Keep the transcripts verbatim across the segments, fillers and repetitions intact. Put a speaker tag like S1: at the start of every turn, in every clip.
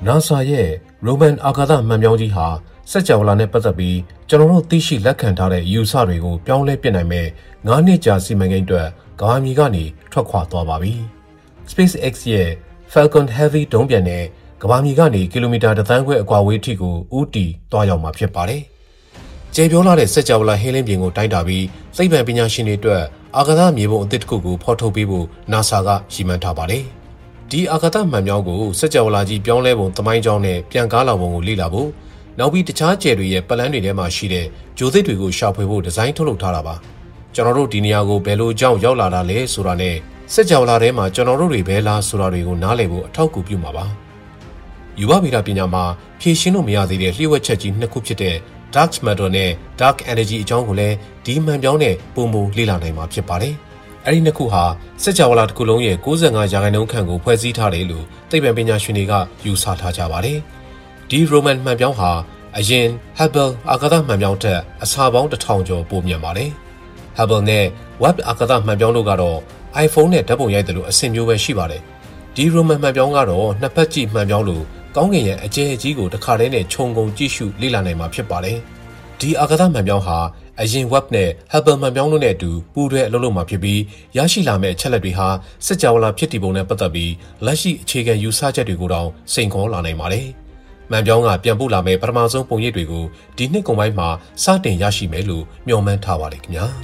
S1: NASA ရဲ့ Roman အာကာသမှန်ပြောင်းကြီးဟာစက်ကြောလာနဲ့ပတ်သက်ပြီးကျွန်တော်တို့သိရှိလက်ခံထားတဲ့အယူအဆတွေကိုပြောင်းလဲပြစ်နိုင်မဲ့ငါးနှစ်ကြာစီမံကိန်းအတွက်ကမ္ဘာမြေကနေထွက်ခွာသွားပါပြီ SpaceX ရဲ့ Falcon Heavy ဒုံးပျံနဲ့ကမ္ဘာမြေကနေကီလိုမီတာတစ်သန်းခွဲအကွာအဝေးထိကိုဦးတည်သွားရောက်မှာဖြစ်ပါတယ်။ကျေပြောလာတဲ့စက်ကြောလာဟင်းလင်းပြင်ကိုတိုင်းတာပြီးသိပ္ပံပညာရှင်တွေအတွက်အာကာသမြေပုံအသစ်တစ်ခုကိုဖော်ထုတ်ပေးဖို့ NASA ကရည်မှန်းထားပါတယ်။ဒီအာကာသမှန်ပြောင်းကိုစက်ကြောလာကြီးပြောင်းလဲပုံသမိုင်းကြောင်းနဲ့ပြန်ကားလာပုံကိုလေ့လာဖို့နောက်ပြီးတခြားကျယ်တွေရဲ့ပလန်းတွေထဲမှာရှိတဲ့ဂျိုသစ်တွေကိုရှာဖွေဖို့ဒီဇိုင်းထုတ်လုပ်ထားတာပါကျွန်တော်တို့ဒီနေရာကိုဘယ်လိုကြောင့်ရောက်လာတာလဲဆိုတာနဲ့စက်ကြောလာထဲမှာကျွန်တော်တို့တွေဘယ်လားဆိုတာတွေကိုနားလည်ဖို့အထောက်အကူပြုမှာပါယူဘဗေဒပညာမှာဖြည့်ရှင်းလို့မရသေးတဲ့လျှို့ဝှက်ချက်ကြီးနှစ်ခုဖြစ်တဲ့ Dark Matter နဲ့ Dark Energy အကြောင်းကိုလည်းဒီမှန်ပြောင်းတဲ့ပုံပုံလေ့လာနိုင်မှာဖြစ်ပါတယ်အဲ့ဒီနှစ်ခုဟာစက်ကြောလာတစ်ခုလုံးရဲ့၉၅ရာခိုင်နှုန်းခန့်ကိုဖွဲ့စည်းထားတယ်လို့သိပ္ပံပညာရှင်တွေကယူဆထားကြပါတယ်ဒီ Roman မှန်ပြောင်းဟာအရင် Hubble အာကာသမှန်ပြောင်းထက်အစာပေါင်းတစ်ထောင်ကျော်ပိုမြန်ပါတယ်။ Hubble နဲ့ Webb အာကာသမှန်ပြောင်းတို့ကတော့ iPhone နဲ့ဓာတ်ပုံရိုက်တယ်လို့အဆင့်မျိုးပဲရှိပါတယ်။ဒီ Roman မှန်ပြောင်းကတော့နှစ်ဖက်ကြည့်မှန်ပြောင်းလို့ကောင်းကင်ရဲ့အကျယ်ကြီးကိုတစ်ခါတည်းနဲ့ခြုံငုံကြည့်ရှုလေ့လာနိုင်မှာဖြစ်ပါတယ်။ဒီအာကာသမှန်ပြောင်းဟာအရင် Webb နဲ့ Hubble မှန်ပြောင်းတို့နဲ့အတူပူးတွဲအလုပ်လုပ်မှာဖြစ်ပြီးရရှိလာမယ့်အချက်လက်တွေဟာစက်ကြောလာဖြစ်တည်ပုံနဲ့ပတ်သက်ပြီးလက်ရှိအခြေခံယူဆချက်တွေကိုတောင်စိန်ခေါ်လာနိုင်ပါတယ်။မှန်ပြောင်းကပြန်ပို့လာမယ့်ပထမဆုံးပုံရိပ်တွေကိုဒီနှစ်ကုန်ပိုင်းမှာစတင်ရရှိမယ်လို့မျှော်မှန်းထားပါတယ်ခင်ဗျာ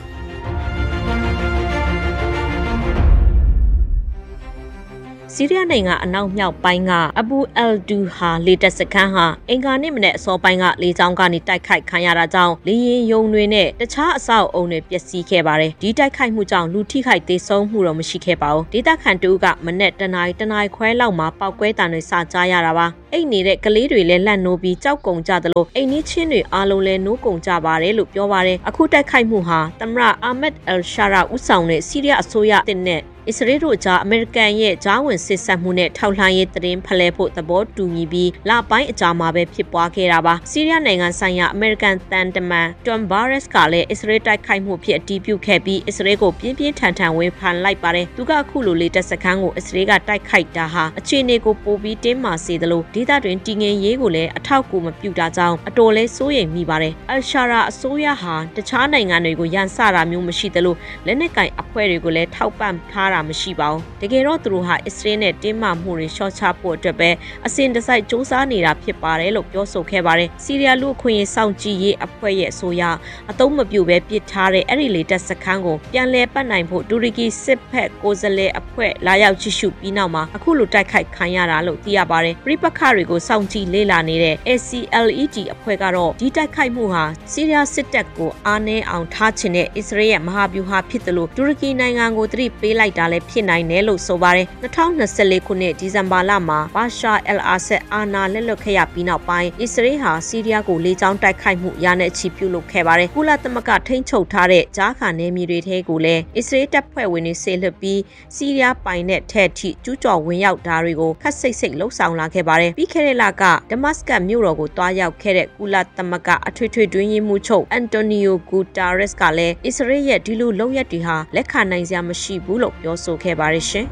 S2: ဆီးရီးယားနိုင်ငံအနောက်မြောက်ပိုင်းကအဘူအယ်ဒူဟာလေတပ်စခန်းဟာအင်္ဂါနေ့မနေ့အစောပိုင်းကလေကြောင်းကနေတိုက်ခိုက်ခံရတာကြောင့်လေရင်ယုံတွေနဲ့တခြားအဆောက်အုံတွေပျက်စီးခဲ့ပါတယ်။ဒီတိုက်ခိုက်မှုကြောင့်လူထိခိုက်သေဆုံးမှုတော့မရှိခဲ့ပါဘူး။ဒေသခံတူကမနေ့တနာရီတနာရီခွဲလောက်မှာပောက်ကွဲတံတွေစကြားရတာပါ။အိတ်နေတဲ့ကလေးတွေလည်းလက်နိုးပြီးကြောက်ကုန်ကြသလိုအိမ်နီးချင်းတွေအားလုံးလည်းနိုးကုန်ကြပါတယ်လို့ပြောပါတယ်။အခုတိုက်ခိုက်မှုဟာသမ္မတအာမက်အယ်ရှာရာဦးဆောင်တဲ့ဆီးရီးယားအစိုးရတစ်နဲ့အစ္စရေးတို့ကြားအမေရိကန်ရဲ့ဂျားဝင်စစ်ဆက်မှုနဲ့ထောက်လှမ်းရေးသတင်းဖလှယ်ဖို့သဘောတူညီပြီးလပိုင်းအကြာမှာပဲဖြစ်ပွားခဲ့တာပါဆီးရီးယားနိုင်ငံဆိုင်ရာအမေရိကန်တန်တမန်တွမ်ဘာရက်စ်ကလည်းအစ္စရေးတိုက်ခိုက်မှုဖြစ်အတည်ပြုခဲ့ပြီးအစ္စရေးကိုပြင်းပြင်းထန်ထန်ဝေဖန်လိုက်ပါတယ်သူကအခုလိုလေတပ်စခန်းကိုအစ္စရေးကတိုက်ခိုက်တာဟာအခြေအနေကိုပိုပြီးတင်းမာစေသလိုဒေသတွင်တည်ငြိမ်ရေးကိုလည်းအထောက်အကူမပြုတာကြောင့်အတော်လေးစိုးရိမ်မိပါတယ်အယ်ရှာရာအစိုးရဟာတခြားနိုင်ငံတွေကိုရန်စတာမျိုးမရှိသလိုလက်နက်ကင်အဖွဲ့တွေကိုလည်းထောက်ပံ့ထားတာမရှိပါဘူးတကယ်တော့သူတို့ဟာအစ္စရေးနဲ့တင်းမာမှုတွေရှော့ချဖို့အတွက်ပဲအစဉ်တစိုက်စ조사နေတာဖြစ်ပါတယ်လို့ပြောဆိုခဲ့ပါတယ်ဆီးရီးယားလူအခွင့်အရေးစောင့်ကြည့်ရေးအဖွဲ့ရဲ့အဆိုအရအသုံးမပြုဘဲပစ်ထားတဲ့အဲ့ဒီလေတပ်စခန်းကိုပြန်လည်ပတ်နိုင်ဖို့တူရကီစစ်ဖက်ကိုယ်စားလှယ်အဖွဲ့လာရောက်ကြည့်ရှုပြီးနောက်မှာအခုလိုတိုက်ခိုက်ခံရတာလို့သိရပါတယ်ပြိပခါတွေကိုစောင့်ကြည့်လေ့လာနေတဲ့ A C L E T အဖွဲ့ကတော့ဒီတိုက်ခိုက်မှုဟာဆီးရီးယားစစ်တပ်ကိုအားနည်းအောင်ထားချင်တဲ့အစ္စရေးရဲ့မဟာဗျူဟာဖြစ်တယ်လို့တူရကီနိုင်ငံကိုသတိပေးလိုက်တာလည်းဖြစ်နိုင်တယ်လို့ဆိုပါတယ်၂၀၂၄ခုနှစ်ဒီဇင်ဘာလမှာဘာရှာအယ်အာဆတ်အာဏာလက်လွတ်ခဲ့ရပြီးနောက်ပိုင်းအစ္စရေးဟာဆီးရီးယားကိုလေကြောင်းတိုက်ခိုက်မှုရနဲ့ချီပြုလုပ်ခဲ့ပါတယ်ကုလသမဂ္ဂထိန်းချုပ်ထားတဲ့ဂျာခါနယ်မြေတွေထဲကိုလည်းအစ္စရေးတပ်ဖွဲ့ဝင်တွေဆေးလွှတ်ပြီးဆီးရီးယားပိုင်တဲ့ထဲထိကျူးကျော်ဝင်ရောက်တာတွေကိုခက်စိတ်စိတ်လှုပ်ဆောင်လာခဲ့ပါတယ်ပြီးခဲ့တဲ့လကဒမတ်စကတ်မြို့တော်ကိုတွားရောက်ခဲ့တဲ့ကုလသမဂ္ဂအထွေထွေတွင်းရေးမှူးချုပ်အန်တိုနီယိုဂူတာရက်စ်ကလည်းအစ္စရေးရဲ့ဒီလိုလုပ်ရက်တွေဟာလက်ခံနိုင်စရာမရှိဘူးလို့ပြောဆိုခဲ့ပါတယ်ရှင်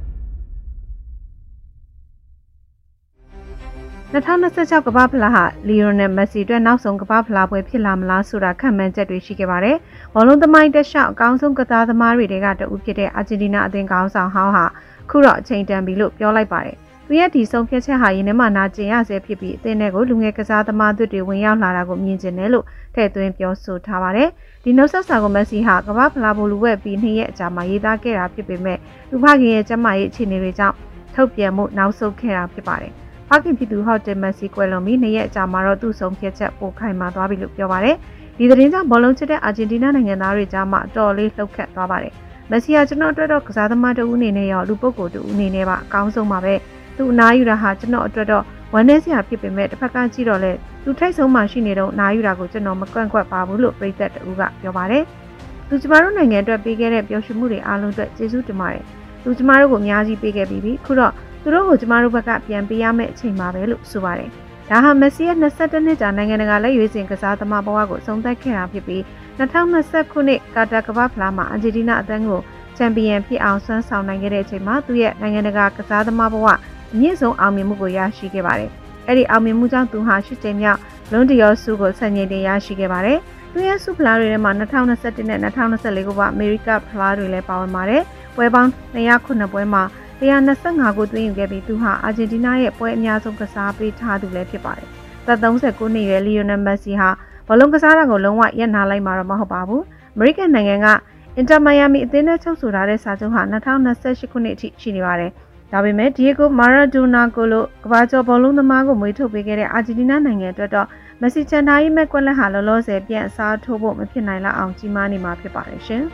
S3: ၂၀၂၆ကမ္ဘာဖလားဟာလီယိုနယ်မက်ဆီအတွက်နောက်ဆုံးကမ္ဘာဖလားပွဲဖြစ်လာမလားဆိုတာခန့်မှန်းချက်တွေရှိခဲ့ပါတယ်။ဘောလုံးသမိုင်းတက်လျှောက်အကောင်းဆုံးကစားသမားတွေကတဦးဖြစ်တဲ့အာဂျင်တီးနားအသင်းခေါင်းဆောင်ဟောင်းဟာခုတော့အချိန်တန်ပြီလို့ပြောလိုက်ပါတယ်။သူရဲ့ဒီဆုံးဖြတ်ချက်ဟာရင်းနှီးမှနာကျင်ရဆဲဖြစ်ပြီးအသင်းတွေကိုလူငယ်ကစားသမားတွေဝင်ရောက်လာတာကိုမြင်ကျင်တယ်လို့ထည့်သွင်းပြောဆိုထားပါတယ်။ဒီနှုတ်ဆက်စာကိုမက်ဆီဟာကမ္ဘာဖလားဘိုလူဝက်ပြီးနှစ်ရက်အကြာမှာရေးသားခဲ့တာဖြစ်ပေမဲ့သူဖခင်ရဲ့ကျန်းမာရေးအခြေအနေတွေကြောင့်ထုတ်ပြန်မှုနောက်ဆုတ်ခဲ့တာဖြစ်ပါတယ်။ဖခင်ဖြစ်သူဟော့တယ်မက်ဆီကွယ်လွန်ပြီးနှစ်ရက်အကြာမှာတော့သူ့ဆုံးဖြတ်ချက်ပိုခိုင်မာသွားပြီလို့ပြောပါတယ်။ဒီသတင်းကြောင့်ဘောလုံးချစ်တဲ့အာဂျင်တီးနားနိုင်ငံသားတွေကြားမှာအတော်လေးလှုပ်ခတ်သွားပါတယ်။မက်ဆီဟာကျွန်တော်အတွက်တော့ကစားသမားတဦးအနေနဲ့ရောလူပုဂ္ဂိုလ်တဦးအနေနဲ့ပါအကောင်းဆုံးပါပဲ။သူအနားယူတာဟာကျွန်တော်အတွက်တော့ဝမ်းနည်းစရာဖြစ်ပေမဲ့တစ်ဖက်ကကြည့်တော့လေသူထိတ်ဆုံးမှရှိနေတော့အနားယူတာကိုကျွန်တော်မကွန့်ကွက်ပါဘူးလို့ပြည်သက်တဦးကပြောပါတယ်။သူကျမတို့နိုင်ငံအတွက်ပေးခဲ့တဲ့ပျော်ရွှင်မှုတွေအားလုံးအတွက်ကျေးဇူးတင်ပါတယ်။သူကျမတို့ကိုအများကြီးပေးခဲ့ပြီးပြီ။ခုတော့သူတို့ကိုကျမတို့ဘက်ကပြန်ပေးရမယ့်အချိန်ပါပဲလို့ဆိုပါတယ်။ဒါဟာမက်ဆီရဲ့နှစ်နှစ်ကြာနိုင်ငံတကာလက်ရွေးစင်ကစားသမားဘဝကိုအဆုံးသတ်ခဲ့တာဖြစ်ပြီး၂၀၂၀ခုနှစ်ကာတာကမ္ဘာဖလားမှာအာဂျင်တီးနားအသင်းကိုချန်ပီယံဖြစ်အောင်ဆွမ်းဆောင်နိုင်ခဲ့တဲ့အချိန်မှာသူရဲ့နိုင်ငံတကာကစားသမားဘဝအမြင့်ဆုံးအောင်မြင်မှုကိုရရှိခဲ့ပါတယ်။အဲ့ဒီအောင်မြင်မှုကြောင့်သူဟာရှစ်ကြိမ်မြောက်လွန်ဒီယောဆုကိုဆက်ငိမ့်တင်ရရှိခဲ့ပါတယ်သူရဲ့ဆုဖလားတွေထဲမှာ၂၀၂၁နဲ့၂၀၂၄ခုကအမေရိကဖလားတွေလည်းပါဝင်ပါတယ်ပွဲပေါင်း၂၀၇ပွဲမှာ၁၂၅ခုသွင်းယူခဲ့ပြီးသူဟာအာဂျင်တီးနားရဲ့ပွဲအများဆုံးကစားပေးထားသူလည်းဖြစ်ပါတယ်သက်၃၉နှစ်ရွယ်လီယိုနယ်မက်ဆီဟာဘောလုံးကစားတာကိုလုံးဝရပ်နားလိုက်မှာတော့မဟုတ်ပါဘူးအမေရိကန်နိုင်ငံကအင်တာမိုင်ယာမီအသင်းနဲ့ချုပ်ဆိုထားတဲ့စာချုပ်ဟာ၂၀၂၈ခုနှစ်အထိရှိနေပါတယ်ဒါပေမဲ့ဒီယိုဂိုမာရာဒိုနာကိုလိုကမ္ဘာကျော်ဘောလုံးသမားကိုမွေးထုတ်ပေးခဲ့တဲ့အာဂျင်တီးနားနိုင်ငံအတွက်တော့မက်ဆီချန်တာရဲ့မဲ့ကွက်လက်ဟာလောလောဆယ်ပြန်အစားထိုးဖို့မဖြစ်နိုင်လောက်အောင်ကြီးမားနေမှာဖြစ်ပါတယ်ရှင်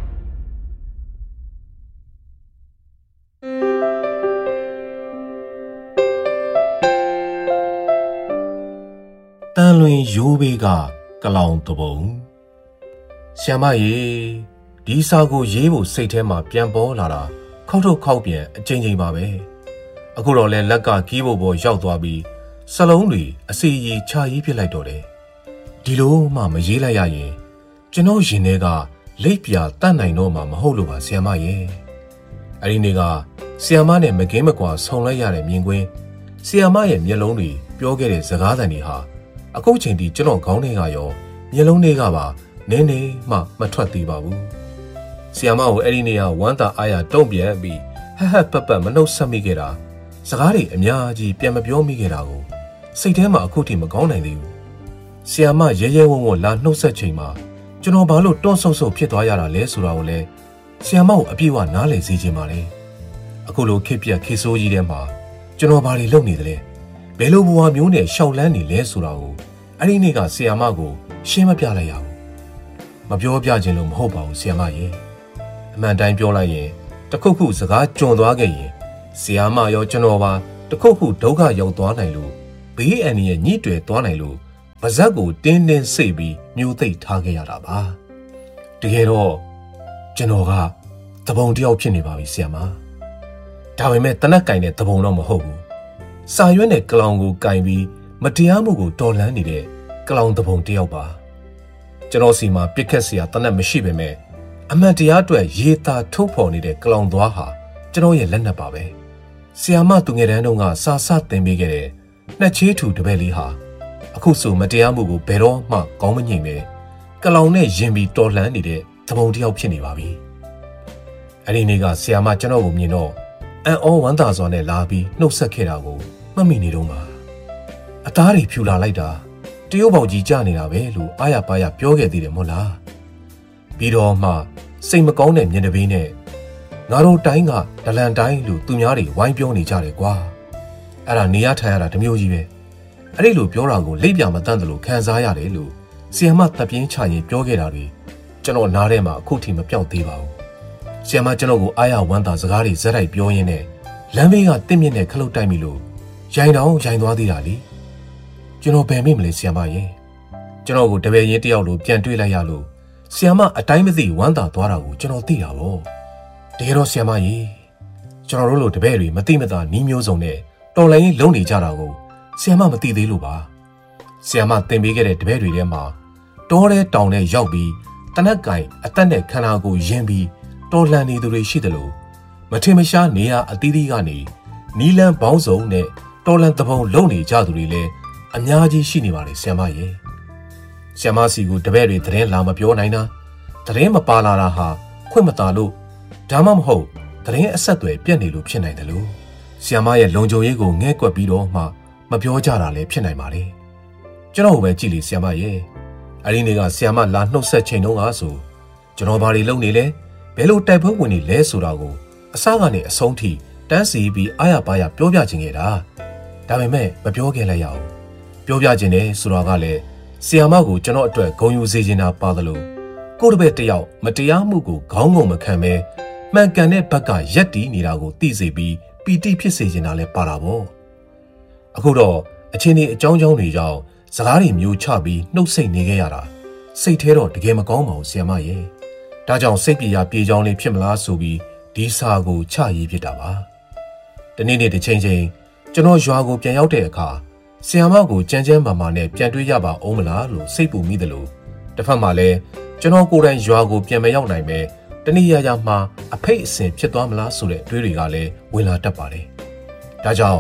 S1: တန်လွင်ရိုးဘေးကကလောင်တပုံဆ iam မရေဒီစာကိုရေးဖို့စိတ်ထဲမှာပြန်ပေါ်လာတာခောက်ထုတ်ခောက်ပြန်အချိန်ချင်းပါပဲအခုတော့လဲလက်ကကီးဘုတ်ပေါ်ရောက်သွားပြီးစလုံးတွေအစီအီခြာရေးဖြစ်လိုက်တော့တယ်ဒီလိုမှမရေးလိုက်ရရင်ကျွန်တော်ရင်ထဲကလိပ်ပြာတတ်နိုင်တော့မှမဟုတ်လို့ပါဆ iam မရေအဲ့ဒီနေ့ကဆ iam မနဲ့မကင်းမကွာဆုံလိုက်ရတဲ့မြင်ကွင်းဆ iam မရဲ့မျက်လုံးတွေပြောခဲ့တဲ့စကားသံတွေဟာအခုချိန်ထိကျွန်တော်ခေါင်းထဲကရောမျက်လုံးတွေကပါနင်းနေမှမထွက်သေးပါဘူးဆ iam မကိုအဲ့ဒီနေ့ကဝမ်းသာအားရတုံ့ပြန်ပြီးဟဟပပမနှုတ်ဆက်မိခဲ့တာစကားတွေအများကြီးပြန်မပြောမိခဲ့တာကိုစိတ်ထဲမှာအခုထိမကောင်းနိုင်သေးဘူးဆ iam မရဲရဲဝံ့ဝံ့လာနှုတ်ဆက်ချိန်မှာကျွန်တော်ဘာလို့တွန့်ဆုတ်ဆုတ်ဖြစ်သွားရတာလဲဆိုတာကိုလည်းဆ iam မကိုအပြည့်အဝနားလည်စေချင်ပါလေအခုလိုခေပြက်ခေဆိုးကြီးထဲမှာကျွန်တော်ဘာတွေလုပ်နေသလဲဘယ်လိုဘဝမျိုးနဲ့ရှောက်လန်းနေလဲဆိုတာကိုအဲ့ဒီနေ့ကဆ iam မကိုရှင်းမပြလိုက်ရဘူးမပြောပြခြင်းလို့မဟုတ်ပါဘူးဆ iam မရေအမှန်တိုင်းပြောလိုက်ရင်တခုခုစကားကြုံသွားခဲ့ရင်ဆ iam မရောကျွန်တော်ပါတခုခုဒုက္ခရောက်သွားနိုင်လို့ဘေးအန္တရာယ်ညှိတွယ်သွားနိုင်လို့ပါဇက်ကိုတင်းတင်းစိတ်ပြီးမျိုးသိပ်ထားခဲ့ရတာပါတကယ်တော့ကျွန်တော်ကတပုံတယောက်ဖြစ်နေပါပြီဆ iam မဒါပေမဲ့တနက်ကင်တဲ့တပုံတော့မဟုတ်ဘူးစာရွက်နဲ့ကလောင်ကိုကင်ပြီးမတရားမှုကိုတော်လှန်နေတဲ့ကလောင်တပုံတယောက်ပါကျွန်တော်စီမှာပြစ်ခတ်စရာတနက်မရှိပေမဲ့အမှန်တရားအတွက်ရေးသားထုတ်ဖော်နေတဲ့ကလောင်သွားဟာကျွန်တော်ရဲ့လက်နက်ပါပဲဆ iam မသူငယ်တန်းတုန်းကစာစသင်ပေးခဲ့တဲ့နှစ်ချေးထူတပည့်လေးဟာအခုဆိုမတရားမှုကိုဘယ်တော့မှကောင်းမငြိမ်ပဲကလောင်နဲ့ရင်ပြီးတော်လှန်နေတဲ့တပုံတယောက်ဖြစ်နေပါပြီအဲ့ဒီနေ့ကဆ iam မကျွန်တော်ကိုမြင်တော့အံ့ဩဝမ်းသာစွာနဲ့လာပြီးနှုတ်ဆက်ခဲ့တာကိုမှတ်မိနေတော့မှာအသားတွေဖြူလာလိုက်တာတရုတ်ပေါက်ကြီးကျနေတာပဲလို့အားရပါးရပြောခဲ့သေးတယ်မို့လားပြီးတော့မှစိတ်မကောင်းတဲ့မျက်နှာပေးနဲ့ငါတို့တိုင်းကဒလန်တိုင်းလို့သူများတွေဝိုင်းပြောနေကြတယ်ကွာအဲ့ဒါနေရထိုင်ရတာတမျိုးကြီးပဲအဲ့ဒီလိုပြောတာကိုလိပ်ပြမတန့်တယ်လို့ခံစားရတယ်လို့ဆ iam မတပ်ပြင်းချရင်ပြောခဲ့တာတွေကျွန်တော်နားထဲမှာအခုထိမပြောင်းသေးပါဘူးဆ iam မကျွန်တော်ကိုအားရဝမ်းသာစကားတွေဇက်တိုက်ပြောရင်းနဲ့လမ်းဘေးကတင့်မြင့်နဲ့ခလုတ်တိုက်မိလို့ရိုင်တောင်ရိုင်သွားသေးတာလေကျွန်တော်ဘယ်မိမလဲဆ iam မရေကျွန်တော်ကိုတပည့်ရင်းတယောက်လိုပြန်တွေ့လိုက်ရလို့ဆ iam မအတိုင်းမသိဝမ်းသာသွားတာကိုကျွန်တော်သိတာပေါ့တကယ်တော့ဆ iam မရေကျွန်တော်တို့လိုတပည့်တွေမသိမသာနီးမျိုးစုံနဲ့တော်လိုင်းလုံးနေကြတာကိုဆ iam မမသိသေးလို့ပါဆ iam မသင်ပေးခဲ့တဲ့တပည့်တွေထဲမှာတောထဲတောင်ထဲရောက်ပြီးတနက်ကင်အသက်နဲ့ခန္ဓာကိုယ်ယဉ်ပြီးတော်လှန်နေသူတွေရှိတယ်လို့မထင်မရှားနေရအသီးသီးကနေနီလန်ပေါင်းစုံနဲ့တော်လှန်တပုံလုံနေကြသူတွေလည်းအများကြီးရှိနေပါတယ်ဆ iam မရေဆ iam မစီကိုတပည့်တွေသတင်းလာမပြောနိုင်တာသတင်းမပါလာတာဟာခွင့်မသာလို့ဒါမှမဟုတ်သတင်းအဆက်အသွယ်ပြတ်နေလို့ဖြစ်နိုင်တယ်လို့ဆ iam မရဲ့လုံခြုံရေးကိုငဲ့ကွက်ပြီးတော့မှမပြောကြတာလည်းဖြစ်နိုင်ပါလေကျွန်တော်ပဲကြည့်လေဆ iam မရေအဲ့ဒီနေ့ကဆ iam မလာနှုတ်ဆက်ချိန်တုန်းကဆိုကျွန်တော်ဘာတွေလုပ်နေလဲဘယ်လိုတိုက်ပွဲဝင်နေလဲဆိုတာကိုအစကနေအဆုံးထိတန်းစီပြီးအားရပါးရပြောပြခြင်းခဲ့တာဒါပေမဲ့မပြောခဲ့လိုက်ရအောင်ပြောပြခြင်းနဲ့ဆိုတာကလည်းဆ iam မကိုကျွန်တော်အတွက်ဂုဏ်ယူစေချင်တာပါသလိုကိုယ့်တပည့်တယောက်မတရားမှုကိုခေါင်းငုံမခံပဲမှန်ကန်တဲ့ဘက်ကရက်တီးနေတာကိုသိစေပြီးပီတိဖြစ်စေချင်တာလည်းပါတာပေါ့အခုတော့အချင်းဒီအကြောင်းကြောင်းတွေကြောင့်စကားတွေမျိုးချပြီးနှုတ်ဆက်နေခဲ့ရတာစိတ်ထဲတော့တကယ်မကောင်းပါဘူးဆ iam မရေဒါကြောင့်စိတ်ပြေရပြေချောင်းလေးဖြစ်မလားဆိုပြီးဒီစာကိုချရေးဖြစ်တာပါတနေ့နေ့တစ်ချိန်ချိန်ကျွန်တော်ရွာကိုပြန်ရောက်တဲ့အခါဆ iam မကိုကြမ်းကြမ်းမာမာနဲ့ပြန်တွေ့ရပါအောင်မလားလို့စိတ်ပူမိတယ်လို့တစ်ဖက်မှာလည်းကျွန်တော်ကိုယ်တိုင်ရွာကိုပြန်မရောက်နိုင်ပဲတနည်းရရမှာအဖိတ်အစင်ဖြစ်သွားမလားဆိုတဲ့တွေးတွေကလည်းဝင်လာတတ်ပါတယ်ဒါကြောင့်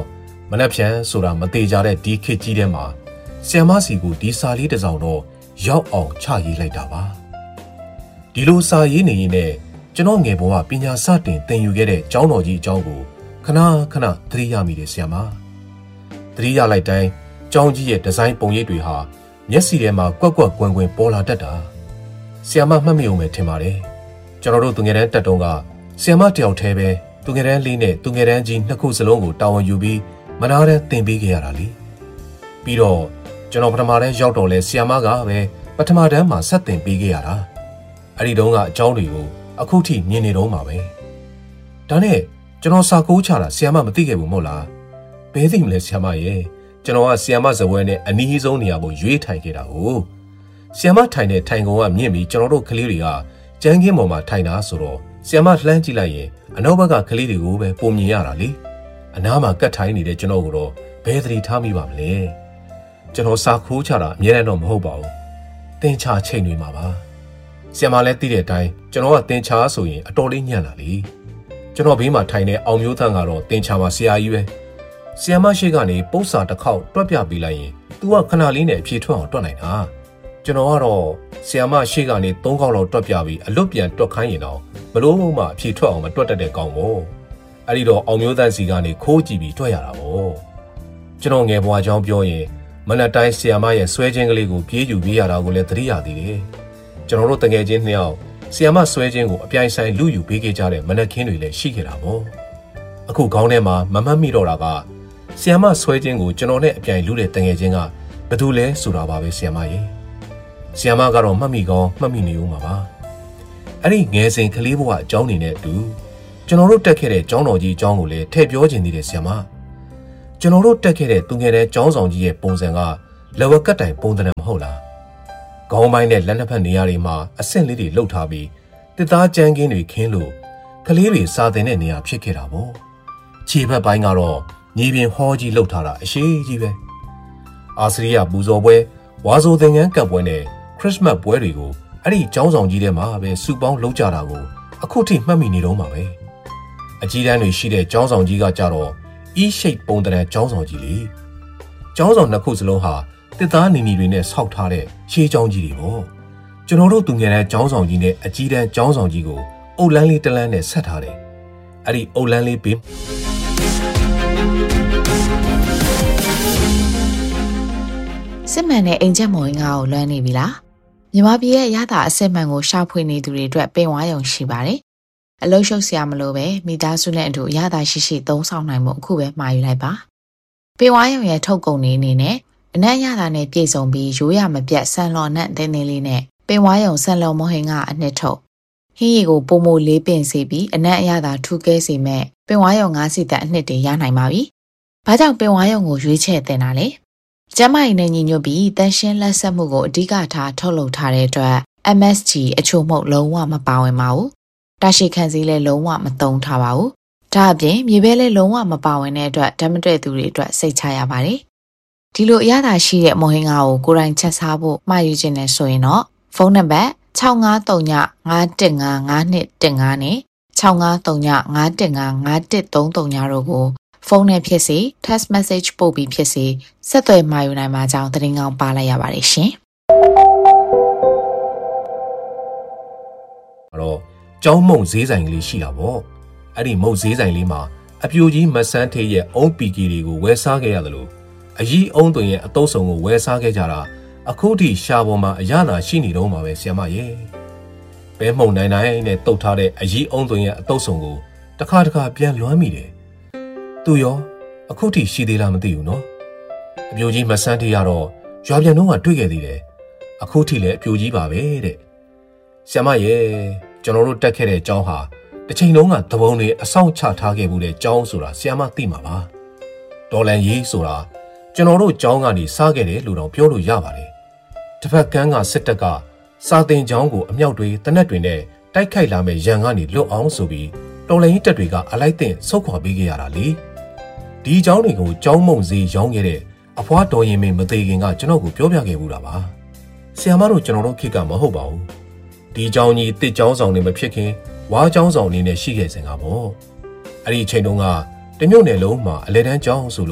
S1: မနှက်ဖြန်ဆိုတာမသေးကြတဲ့ဒီခေတ်ကြီးထဲမှာဆီယမစီကိုဒီစာလေးတစ်စောင်တော့ရောက်အောင်ချရေးလိုက်တာပါဒီလိုစာရေးနေရင်နဲ့ကျွန်တော်ငယ်ဘဝပညာစတင်သင်ယူခဲ့တဲ့ကျောင်းတော်ကြီးအကြောင်းကိုခဏခဏသတိရမိတယ်ဆီယမသတိရလိုက်တိုင်းကျောင်းကြီးရဲ့ဒီဇိုင်းပုံရိပ်တွေဟာမျက်စိထဲမှာကွက်ကွက်ကွင်းကွင်းပေါ်လာတတ်တာဆီယမမှတ်မိအောင်ပဲထင်ပါတယ်ကျွန်တော်တို့သူငယ်တန်းတက်တုန်းကဆီယမတယောက်တည်းပဲသူငယ်တန်းလေးနဲ့သူငယ်တန်းကြီးနှစ်ခုစလုံးကိုတာဝန်ယူပြီးမနာတဲ့သင်ပေးခဲ့ရတာလေပြီးတော့ကျွန်တော်ပထမတန်းရောက်တော့လဲဆီယမကပဲပထမတန်းမှာဆက်သင်ပေးခဲ့ရတာအဲ့ဒီတုန်းကအကြောင်းတွေကိုအခုထိမြင်နေတော့မှာပဲဒါနဲ့ကျွန်တော်စာကိုးချတာဆီယမမသိခဲ့ဘူးမဟုတ်လားဘယ်သိမလဲဆီယမရဲ့ကျွန်တော်ကဆီယမဇပွဲနဲ့အနီးဆုံးနေရာကိုရွေးထိုင်ခဲ့တာဟုတ်ဆီယမထိုင်တဲ့ထိုင်ကုန်ကမြင့်ပြီးကျွန်တော်တို့ကလေးတွေကကျန်းကင်းပေါ်မှာထိုင်တာဆိုတော့ဆီယမလှမ်းကြည့်လိုက်ရင်အနောက်ဘက်ကကလေးတွေကိုပဲပုံမြင်ရတာလေအနားမှာကတ်ထိုင်နေတဲ့ကျွန်တော်ကတော့ဘယ်သတိထားမိပါမလဲကျွန်တော်စာခိုးချတာအများနဲ့တော့မဟုတ်ပါဘူးတင်ချချိန်တွေမှာပါဆီယမလည်းသိတဲ့အတိုင်းကျွန်တော်ကတင်ချဆိုရင်အတော်လေးညံ့လာလေကျွန်တော်ဘေးမှာထိုင်တဲ့အောင်မျိုးသန်းကတော့တင်ချမှာဆရာကြီးပဲဆီယမရှိကနေပု္ပ္ပစာတစ်ခေါက်တွက်ပြပေးလိုက်ရင် तू ကခဏလေးနဲ့အဖြေထွက်အောင်တွက်နိုင်တာကျွန်တော်ကတော့ဆီယမရှိကနေသုံးခေါက်လောက်တွက်ပြပြီးအလွတ်ပြန်တွက်ခိုင်းရင်တော့ဘလို့မှအဖြေထွက်အောင်မတွက်တတ်တဲ့ကောင်ပေါ့အဲ့ဒီတော့အောင်မျိုးသန်းစီကနေခိုးကြည့်ပြီးတွက်ရတာပေါ့ကျွန်တော်ငယ်ဘွားကြောင်းပြောရင်မနက်တိုင်းဆီယမရဲ့ဆွဲခြင်းကလေးကိုပြေးယူပေးရတာကိုလည်းသတိရသေးတယ်ကျွန်တော်တို့တငယ်ချင်းနှစ်ယောက်ဆီယမဆွဲခြင်းကိုအပြိုင်ဆိုင်လူယူပေးခဲ့ကြတဲ့မနက်ခင်းတွေလည်းရှိခဲ့တာပေါ့အခုခေါင်းထဲမှာမမှတ်မိတော့တာကဆီယမဆွဲခြင်းကိုကျွန်တော်နဲ့အပြိုင်လူတဲ့တငယ်ချင်းကဘယ်သူလဲဆိုတာပါပဲဆီယမရဲ့ဆီယမကတော့မှတ်မိကောင်းမှတ်မိနေဦးမှာပါအဲ့ဒီငယ်စဉ်ကလေးဘဝအကြောင်းနေနဲ့အတူကျွန်တော်တို့တက်ခဲ့တဲ့ကျောင်းတော်ကြီးအကြောင်းကိုလည်းထည့်ပြောခြင်းသေးတယ်ဆီယမကျွန်တော်တို့တက်ခဲ့တဲ့သူငယ်တဲ့ကျောင်းဆောင်ကြီးရဲ့ပုံစံကလက်ဝက်ကတ်တိုင်ပုံသဏ္ဍာန်မဟုတ်လားခေါင်းပိုင်းနဲ့လက်နှစ်ဖက်နေရာတွေမှာအဆင့်လေးတွေလှုပ်ထားပြီးတစ်သားကြမ်းကင်းတွေခင်းလို့ကလေးတွေစာသင်တဲ့နေရာဖြစ်ခဲ့တာပေါ့ခြေဘက်ပိုင်းကတော့ညီပင်ဟောကြီးလှုပ်ထားတာအရှိကြီးပဲအာစရိယပူဇော်ပွဲဝါဆိုသင်္ကန်းကပ်ပွဲနဲ့ခရစ်စမတ်ပွဲတွေကိုအဲ့ဒီကျောင်းဆောင်ကြီးထဲမှာပဲစုပေါင်းလုပ်ကြတာကိုအခုထိမှတ်မိနေတော့မှာပဲအကြီးတန်းတွေရှိတဲ့ကျောင်းဆောင်ကြီးကကြတော့ E-shape ပုံသဏ္ဍာန်ကျောင်းဆောင်ကြီးလေကျောင်းဆောင်နှစ်ခုစလုံးဟာတစ်သားနီနီတွေနဲ့ဆောက်ထားတဲ့ရှေးကျောင်းကြီးတွေပေါ့ကျွန်တော်တို့သူငယ်တဲ့ကျောင်းဆောင်ကြီးနဲ့အကြီးတန်းကျောင်းဆောင်ကြီးကိုအုတ်လန်းလေးတလန်းနဲ့ဆက်ထားတယ်အဲ့ဒီအုတ်လန်းလေးဘေး
S4: စစ်မှန်တဲ့အိမ်ချက်မော်ရင်ကိုလွမ်းနေပြီလားမြန်မာပြည်ရဲ့ရတာအစစ်မှန်ကိုရှာဖွေနေသူတွေအတွက်ပင်ဝါရုံရှိပါတယ်အလုံးရှုပ်စရာမလိုပဲမိသားစုနဲ့အတူရတာရှိရှိသုံးဆောင်နိုင်မှုအခုပဲမှာယူလိုက်ပါပင်ဝါရုံရဲ့ထုတ်ကုန်နေအနေနဲ့အနက်ရတာနဲ့ပြည့်စုံပြီးရိုးရမပြတ်ဆန်လော်နဲ့တင်းတင်းလေးနဲ့ပင်ဝါရုံဆန်လော်မဟင်ကအနှစ်ထုတ်ဟင်းရီကိုပုံမိုလေးပင်စေပြီးအနက်အရသာထူကဲစေမဲ့ပင်ဝါရုံငါးစီတက်အနှစ်တွေရနိုင်ပါပြီ။ဘာကြောင့်ပင်ဝါရုံကိုရွေးချယ်တင်တာလဲ။ကျမကြီးနဲ့ညီညွတ်ပြီးတန်ရှင်းလက်ဆက်မှုကိုအဓိကထားထုတ်လုပ်ထားတဲ့အတွက် M S G အချို့မှုလုံးဝမပါဝင်ပါဘူး။တာရှိခံစည်းလည်းလုံးဝမသုံးထားပါဘူး။ဒါအပြင်မြေပဲလည်းလုံးဝမပါဝင်တဲ့အတွက်ဓာတ်မတွေ့သူတွေအတွက်စိတ်ချရပါတယ်။ဒီလိုအရသာရှိတဲ့မဟင်္ဂါကိုကိုယ်တိုင်ချက်စားဖို့မှာယူခြင်းနဲ့ဆိုရင်တော့ဖုန်းနံပါတ်၆၅၃ည၅၁၅၅၂၁၅နဲ့၆၅၃ည၅၁၅၅၅၁၃၃ညတို့ကိုဖုန်းနဲ့ဖြစ်စေ text message ပို့ပြီးဖြစ်စေဆက်သွယ်မှာယူနိုင်မှာကြောင်းသတင်းကောင်းပါလိုက်ရပါတယ်ရှင်
S1: ။အဲ့တော့ကျောင်းမုံဈေးဆိုင်ကလေးရှိတာပေါ့။အဲ့ဒီမုံဈေးဆိုင်လေးမှာအပြိုကြီးမဆန်းထေးရဲ့အုံးပီကီတွေကိုဝယ်စားခဲ့ရတယ်လို့အကြီးအုံးသွင်ရဲ့အတုံးစုံကိုဝယ်စားခဲ့ကြတာအခုထိရှာပေါ်မှာအရသာရှိနေတော့မှာပဲဆရာမရဲ့ဘဲမှုန်နိုင်နိုင်နဲ့တုတ်ထားတဲ့အကြီးအုံးသွင်ရဲ့အတုံးစုံကိုတစ်ခါတစ်ခါပြန်လွှမ်းမိတယ်သူရောအခုထိရှိသေးလားမသိဘူးနော်အပြိုကြီးမဆန်းထေးရတော့ရွာပြန်တော့ကတွေ့ခဲ့သေးတယ်အခုထိလည်းအပြိုကြီးပါပဲတဲ့ဆရာမရဲ့ကျွန်တော်တို့တက်ခဲ့တဲ့ကျောင်းဟာတစ်ချိန်လုံးကသဘုံတွေအဆောင်ချထားခဲ့မှုတဲ့ကျောင်းဆိုတာဆရာမသိမှာပါဒေါ်လန်ရေးဆိုတာကျွန်တော်တို့ကျောင်းကနေစားခဲ့တယ်လို့တော့ပြောလို့ရပါတယ်တစ်ဖက်ကန်းကစစ်တပ်ကစာတင်ကျောင်းကိုအမြောက်တွေတနက်တွေနဲ့တိုက်ခိုက်လာမဲ့ရန်ကနေလွတ်အောင်ဆိုပြီးတော်လှန်ရေးတပ်တွေကအလိုက်တင်ဆုတ်ခွာပေးခဲ့ရတာလေဒီကျောင်းတွေကိုကျောင်းမုံစီရောင်းခဲ့တဲ့အဖွားတော်ရင်မင်းမသေးခင်ကကျွန်တော်ကိုပြောပြခဲ့ဘူးတာပါဆရာမတို့ကျွန်တော်တို့ခေတ်ကမဟုတ်ပါဘူးဒီကျောင်းကြီးတစ်ကျောင်းဆောင်နေမဖြစ်ခင်ဝါကျောင်းဆောင်နေနဲ့ရှိခဲ့စဉ်ကပေါ့အဲ့ဒီအချိန်တုန်းကတမျိုးနယ်လုံးမှာအလဲတန်းကျောင်းဆိုလို့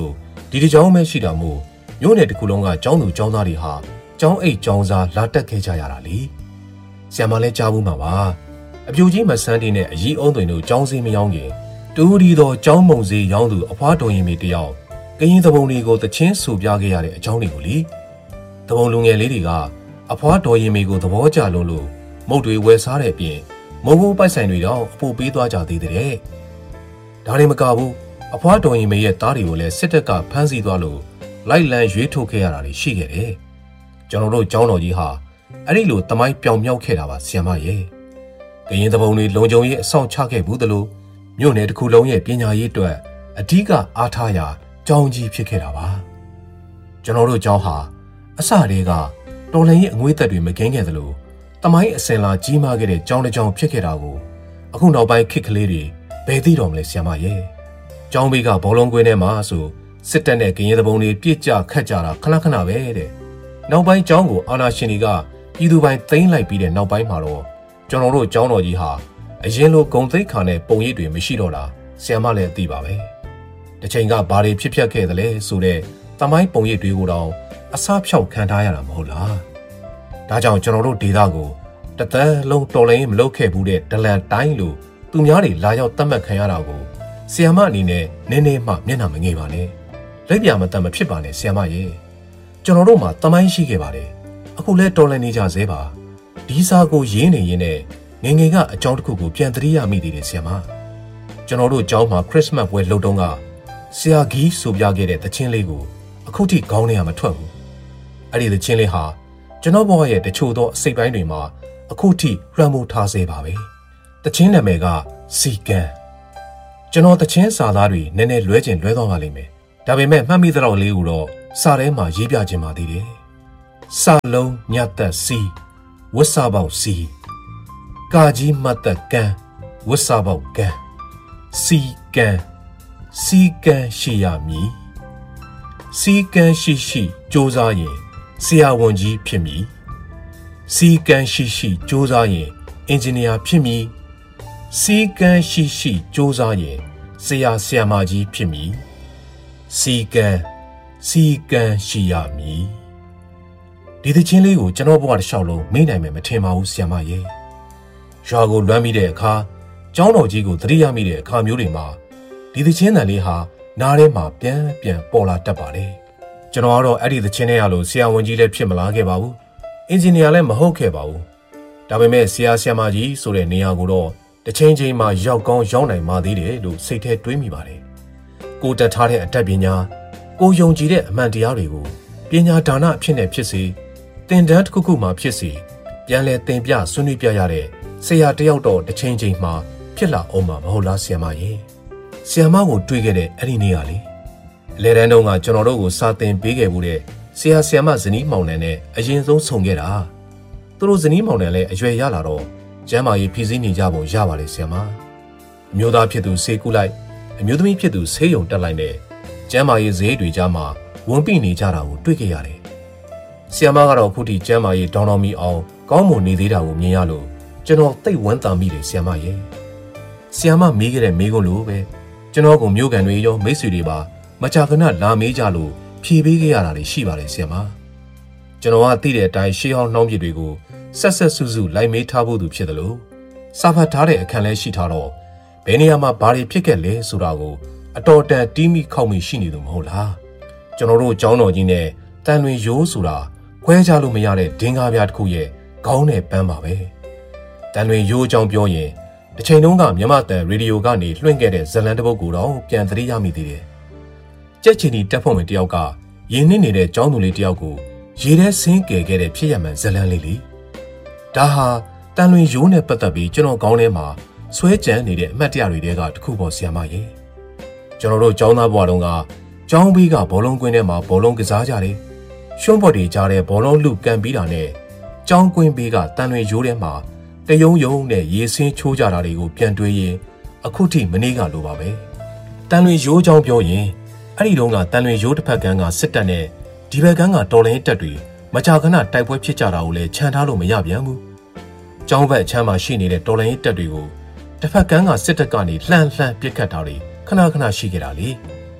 S1: ဒီတစ်ကြောင်းပဲရှိတာမို့မြို့နယ်တစ်ခုလုံးကကျောင်းသူကျောင်းသားတွေဟာကျောင်းအိတ်ကျောင်းစားလာတက်ခဲ့ကြရတာလေဆရာမလည်းကြားဘူးမှာပါအပြူကြီးမဆန်းတီနဲ့အကြီးအုံးသွင်တို့ကျောင်းစည်းမရောင်းခင်တူဒီတော့ကျောင်းမုံစည်းရောင်းသူအဖွားတော်ရင်မေတယောက်ကရင်သဘုံတွေကိုတချင်းဆူပြခဲ့ရတဲ့အကြောင်းတွေကိုလေသဘုံလူငယ်လေးတွေကအဖွားတော်ရင်မေကိုသဘောကျလုံးလို့မုတ်တွေဝယ်စားတဲ့အပြင်မုံဘူးပိုက်ဆိုင်တွေတော့အဖို့ပေးသွားကြသေးတဲ့ဒါတွေမကဘူးအဖွားတော်ရင်မေရဲ့သားတွေကိုလည်းစစ်တပ်ကဖမ်းဆီးသွားလို့လိုက်လံရွေးထုတ်ခဲ့ရတာတွေရှိခဲ့တယ်ကျွန်တော်တို့ကျောင်းတော်ကြီးဟာအဲ့ဒီလိုတမိုင်းပြောင်မြောက်ခဲ့တာပါဆီယမရဲ့ကရင်သဘုံတွေလုံခြုံရေးအဆောင်ချခဲ့ဘူးသလိုမြို့နယ်တစ်ခုလုံးရဲ့ပညာရေးအတွက်အဓိကအားထားရာကျောင်းကြီးဖြစ်ခဲ့တာပါကျွန်တော်တို့ကျောင်းဟာအစတည်းကတော်လှန်ရေးအငွေ့သက်တွေမကင်းခဲ့သလိုတမိုင်းအစင်လာကြီးမားခဲ့တဲ့ကျောင်းတစ်ကျောင်းဖြစ်ခဲ့တာကိုအခုနောက်ပိုင်းခေတ်ကလေးတွေဘယ်သိတော့မလဲဆီယမရဲ့ကျောင်းဘေးကဘောလုံးကွင်းထဲမှာဆိုစစ်တပ်နဲ့ကရင်သဘုံတွေပြစ်ကြခတ်ကြတာခဏခဏပဲတဲ့နောက်ပိုင်းကျောင်းကိုအာနာရှင်တွေကပြည်သူပိုင်းသိမ်းလိုက်ပြီးတဲ့နောက်ပိုင်းမှာတော့ကျွန်တော်တို့ကျောင်းတော်ကြီးဟာအရင်လိုဂုံသိက္ခာနဲ့ပုံရိပ်တွေမရှိတော့တာဆီယမလည်းသိပါပဲတစ်ချိန်ကဘာတွေဖြစ်ပျက်ခဲ့သလဲဆိုတဲ့တမိုင်းပုံရိပ်တွေကိုတော့အစားဖြောက်ခံထားရတာမဟုတ်လားဒါကြောင့်ကျွန်တော်တို့ဒေသကိုတသက်လုံးတော်လိုင်းမလုပ်ခဲ့ဘူးတဲ့ဒလန်တိုင်းလိုသူများတွေလာရောက်တတ်မှတ်ခံရတာကိုဆီယမအနေနဲ့နည်းနည်းမှမျက်နှာမငယ်ပါနဲ့လက်ပြမတတ်မဖြစ်ပါနဲ့ဆီယမရဲ့ကျွန်တော်တို့မှာတမိုင်းရှိခဲ့ပါတယ်အခုလဲတော်လည်နေကြသေးပါဒီစာကိုရေးနေရင်နဲ့ငငယ်ကအကြောင်းတစ်ခုကိုပြန်သတိရမိသေးတယ်ဆီယမကျွန်တော်တို့ကျောင်းမှာခရစ်စမတ်ပွဲလုပ်တုန်းကဆရာကြီးဆိုပြခဲ့တဲ့သချင်းလေးကိုအခုထိခေါင်းထဲမှာမထွက်ဘူးအဲ့ဒီသချင်းလေးဟာကျွန်တော်ဘဝရဲ့တချို့သောအစိတ်ပိုင်းတွေမှာအခုထိလွှမ်းမိုးထားစေပါပဲသချင်းနာမည်ကစီကံကျွန်တော်သချင်းစာသားတွေနည်းနည်းလွဲကျင်လွဲသွားပါလိမ့်မယ်ဒါပေမဲ့မှတ်မိတဲ့လောက်လေးကိုတော့စာထဲမှာရေးပြခြင်းပါသေးတယ်စာလုံးညတ်သက်စီဝတ်စာပေါက်စီကာကြီးမတ်သက်ကံဝတ်စာပေါက်ကံစီကံစီကံရှိရမည်စီကံရှိရှိစ조사ရင်ဆရာဝန်ကြီးဖြစ်မည်စီကံရှိရှိစ조사ရင်အင်ဂျင်နီယာဖြစ်မည်စီကံရှိရှိစ조사ရင်ဆရာဆရာမကြီးဖြစ်မည်စီကံစီကံရှိရမည်ဒီသချင်းလေးကိုကျွန်တော်ဘဝတစ်လျှောက်လုံးမေ့နိုင်မယ်မထင်ပါဘူးဆရာမရဲ့ရွာကိုလွမ်းမိတဲ့အခါကျောင်းတော်ကြီးကိုသတိရမိတဲ့အခါမျိုးတွေမှာဒီသချင်းတန်လေးဟာနားထဲမှာပြန်ပြန်ပေါ်လာတတ်ပါတယ်ကျွန်တော်ကတော့အဲ့ဒီသချင်းထဲရလို့ဆရာဝန်ကြီးလည်းဖြစ်မလာခဲ့ပါဘူးအင်ဂျင်နီယာလည်းမဟုတ်ခဲ့ပါဘူးဒါပေမဲ့ဆရာဆရာမကြီးဆိုတဲ့နေရာကိုတော့တစ်ချိန်ချိန်မှာရောက်ကောင်းရောက်နိုင်မှသေးတယ်လို့စိတ်ထဲတွေးမိပါတယ်ကိုတက်ထားတဲ့အတတ်ပညာကိုယုံကြည်တဲ့အမှန်တရားတွေကိုပညာဒါနအဖြစ်နဲ့ဖြစ်စေသင်တန်းတစ်ခုခုမှဖြစ်စေပြန်လဲသင်ပြဆွေးနွေးပြရတဲ့ဆရာတယောက်တော့တစ်ချိန်ချိန်မှာဖြစ်လာအောင်မှာမဟုတ်လားဆရာမရဲ့ဆရာမကိုတွေ့ခဲ့တဲ့အဲ့ဒီနေ့ကလေအလဲတန်းတုန်းကကျွန်တော်တို့ကိုစာသင်ပေးခဲ့မှုတဲ့ဆရာဆရာမဇနီးမောင်နှံနဲ့အရင်ဆုံးဆုံခဲ့တာသူတို့ဇနီးမောင်နှံလည်းအရွယ်ရလာတော့ကျမ်းမာရေးဖြည့်ဆည်းနေကြပုံရပါလေဆရာမအမျိုးသားဖြစ်သူဆေးကုလိုက်အမျိုးသမီးဖြစ်သူဆေးရုံတက်လိုက်နဲ့ကျမ်းမာရေးဈေးတွေကြားမှာဝန်ပိနေကြတာကိုတွေ့ခဲ့ရတယ်ဆီယမကတော့ခုထိကျမ်းမာရေးဒေါင်းတော်မီအောင်ကောင်းမွန်နေသေးတာကိုမြင်ရလို့ကျွန်တော်သိတ်ဝမ်းသာမိတယ်ဆီယမရဲ့ဆီယမမေးခဲ့တဲ့မေးခွန်းလိုပဲကျွန်တော်ကိုမျိုးကန်တွေရောမိတ်ဆွေတွေပါမကြာခဏလာမေးကြလို့ဖြေပေးခဲ့ရတာတွေရှိပါတယ်ဆီယမကျွန်တော်ကသိတဲ့အတိုင်းရှေးဟောင်းနှောင်းပြစ်တွေကိုဆက်ဆက်စုစုလိုက်မေးထားဖို့သူဖြစ်တယ်လို့စာဖတ်ထားတဲ့အခန်းလဲရှိထားတော့ဘယ်နေရာမှာဘာတွေဖြစ်ခဲ့လဲဆိုတာကိုအတော်တန်တီးမိခောက်မိရှိနေသူမဟုတ်လားကျွန်တော်တို့ကျောင်းတော်ကြီးနဲ့တန်လွင်ရိုးဆိုတာခွဲခြားလို့မရတဲ့ဒင်္ဂါပြားတစ်ခုရဲ့ခေါင်းနဲ့ပန်းပါပဲတန်လွင်ရိုးအကြောင်းပြောရင်တစ်ချိန်တုန်းကမြန်မာတန်ရေဒီယိုကနေလွှင့်ခဲ့တဲ့ဇလန်တစ်ပုဒ်ကိုတော့ပြန်သတိရမိသေးတယ်ကြက်ချီနီတက်ဖို့ဝင်တယောက်ကရင်းနှင်းနေတဲ့ကျောင်းသူလေးတယောက်ကိုရေထဲဆင်းကယ်ခဲ့တဲ့ဖြစ်ရမှန်ဇလန်လေးလေဒါဟာတန်လွင်ရိုးနဲ့ပတ်သက်ပြီးကျွန်တော်ခေါင်းထဲမှာဆွဲကြံနေတဲ့အမှတ်တရတွေတဲကတစ်ခုပေါ်ဆီယမရဲ့ကျွန်တော်တို့ကျောင်းသားဘဝတုန်းကကျောင်းဘေးကဘောလုံးကွင်းထဲမှာဘောလုံးကစားကြတယ်ရှုံးပေါ်တွေကြားတဲ့ဘောလုံးလူကန်ပြီးတာနဲ့ကျောင်းကွင်းဘေးကတန်လွင်ရိုးထဲမှာတယုံယုံနဲ့ရေဆင်းချိုးကြတာတွေကိုပြန်တွေးရင်အခုထိမနေ့ကလိုပါပဲတန်လွင်ရိုးချောင်းပြောရင်အဲ့ဒီတုန်းကတန်လွင်ရိုးတစ်ဖက်ကန်းကစစ်တပ်နဲ့ဒီဘက်ကန်းကတော်လိုင်းတပ်တွေမကြာခဏတိုက်ပွဲဖြစ်ကြတာကိုလည်းခြံထားလို့မရပြန်ဘူးကျောင်းဘက်အချမ်းမှာရှိနေတဲ့တော်လိုင်းတပ်တွေကိုတစ်ဖက်ကန်းကစစ်တပ်ကနေလှမ်းလှမ်းပစ်ခတ်တာတွေခဏခဏရှိခဲ့တာလေ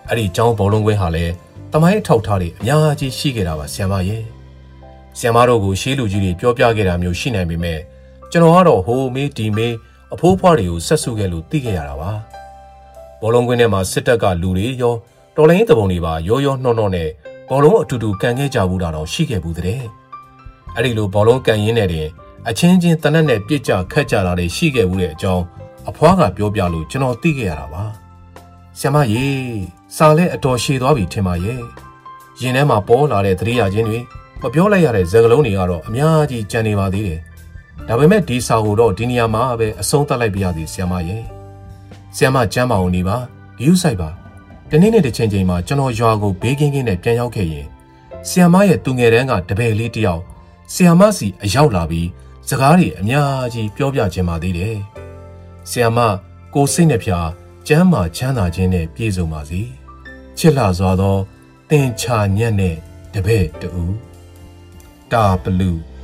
S1: အဲ့ဒီကျောင်းဘောလုံးကွင်းဟာလည်းတမိုင်းထောက်ထားတွေအများကြီးရှိခဲ့တာပါဆရာမရဲ့ဆရာမတို့ကိုရှေးလူကြီးတွေပြောပြခဲ့တာမျိုးရှိနိုင်ပေမဲ့ကျွန်တော်ကတော့ဟိုမေးဒီမေးအဖိုးဖွားတွေကိုဆက်စုခဲ့လို့သိခဲ့ရတာပါဘောလုံးကွင်းထဲမှာစစ်တပ်ကလူတွေရောတော်လိုင်းတပုံတွေပါရောရောနှောနှောနဲ့ဘောလုံးအတူတူကန်ခဲ့ကြဘူးတာတော့ရှိခဲ့ဘူးတဲ့အဲ့ဒီလိုဘောလုံးကန်ရင်းနဲ့တင်အချင်းချင်းတနက်နဲ့ပြစ်ကြခတ်ကြတာတွေရှိခဲ့ဘူးတဲ့အကြောင်းအဖွားကပြောပြလို့ကျွန်တော်သိခဲ့ရတာပါဆရာမရေစာလဲအတော်ရှည်သွားပြီထင်ပါရဲ့ရင်ထဲမှာပေါ်လာတဲ့သတိရခြင်းတွေမပြောလိုက်ရတဲ့စကားလုံးတွေကတော့အများကြီးကြံနေပါသေးတယ်ဒါပေမဲ့ဒီစာကိုတော့ဒီနေရာမှာပဲအဆုံးသတ်လိုက်ပြရသည်ဆရာမရဲ့ဆရာမကျမ်းပါအောင်နေပါဂရုစိုက်ပါဒီနေ့နဲ့တစ်ချိန်ချိန်မှာကျွန်တော်ရွာကိုဘေးကင်းကင်းနဲ့ပြန်ရောက်ခဲ့ရင်ဆရာမရဲ့သူငယ်တန်းကတပည့်လေးတယောက်ဆရာမစီအရောက်လာပြီးစကားတွေအများကြီးပြောပြခြင်းပါသေးတယ်ဆရာမကိုစိတ်နှဖျားကျမ်းမာချမ်းသာခြင်းနဲ့ပြည့်စုံပါစေချစ်လှစွာသောသင်္ချာညက်နဲ့တပည့်တူတာဘလူ